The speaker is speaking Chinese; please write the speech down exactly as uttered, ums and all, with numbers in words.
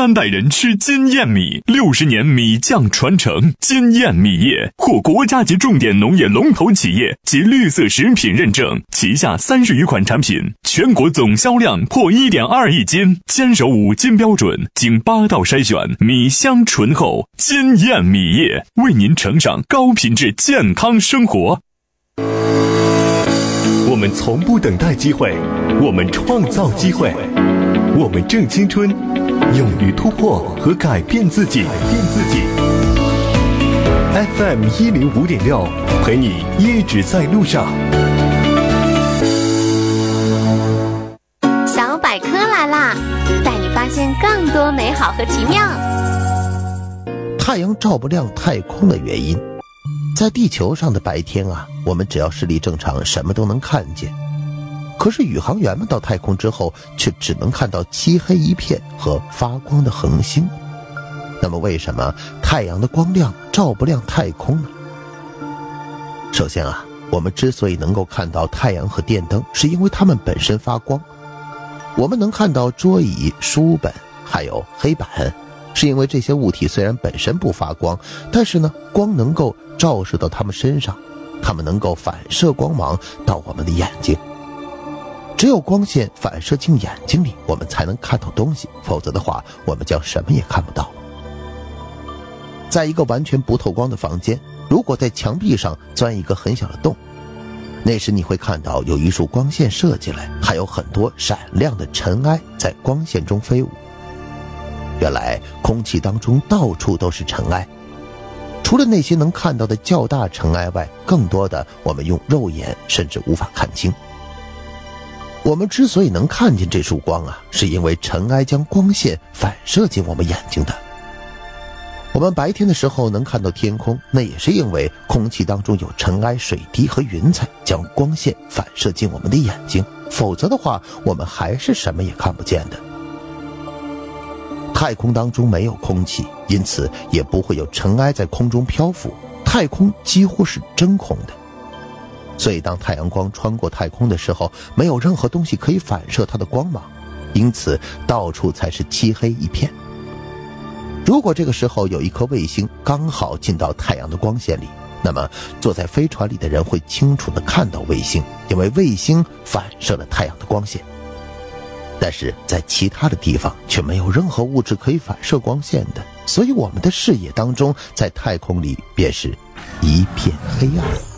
三代人吃金燕米，六十年米酱传承。金燕米业获国家级重点农业龙头企业及绿色食品认证，旗下三十余款产品，全国总销量破 一点二亿斤，坚守五金标准，经八道筛选，米香醇厚。金燕米业为您呈上高品质健康生活。 我们从不等待机会，我们创造机会，我们正青春，勇于突破和改变自己。改变自己。F M 一零五点六，陪你一直在路上。 小百科来啦，带你发现更多美好和奇妙。 太阳照不亮太空的原因。在地球上的白天啊，我们只要视力正常，什么都能看见。可是宇航员们到太空之后，却只能看到漆黑一片和发光的恒星。那么为什么太阳的光亮照不亮太空呢？首先啊，我们之所以能够看到太阳和电灯，是因为它们本身发光。我们能看到桌椅、书本还有黑板，是因为这些物体虽然本身不发光，但是呢，光能够照射到它们身上，它们能够反射光芒到我们的眼睛。只有光线反射进眼睛里，我们才能看到东西，否则的话，我们将什么也看不到。在一个完全不透光的房间，如果在墙壁上钻一个很小的洞，那时你会看到有一束光线射进来，还有很多闪亮的尘埃在光线中飞舞。原来空气当中到处都是尘埃，除了那些能看到的较大尘埃外，更多的我们用肉眼甚至无法看清。我们之所以能看见这束光啊，是因为尘埃将光线反射进我们眼睛的。我们白天的时候能看到天空，那也是因为空气当中有尘埃、水滴和云彩将光线反射进我们的眼睛，否则的话，我们还是什么也看不见的。太空当中没有空气，因此也不会有尘埃在空中漂浮，太空几乎是真空的。所以当太阳光穿过太空的时候，没有任何东西可以反射它的光芒，因此到处才是漆黑一片。如果这个时候有一颗卫星刚好进到太阳的光线里，那么坐在飞船里的人会清楚地看到卫星，因为卫星反射了太阳的光线。但是在其他的地方却没有任何物质可以反射光线的，所以我们的视野当中在太空里便是一片黑暗。